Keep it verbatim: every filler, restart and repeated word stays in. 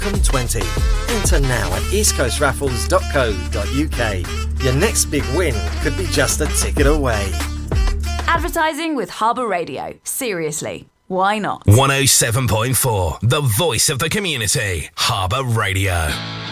Welcome twenty. Enter now at east coast raffles dot co dot uk. Your next big win could be just a ticket away. Advertising with Harbour Radio. Seriously, why not? one oh seven point four, the voice of the community. Harbour Radio.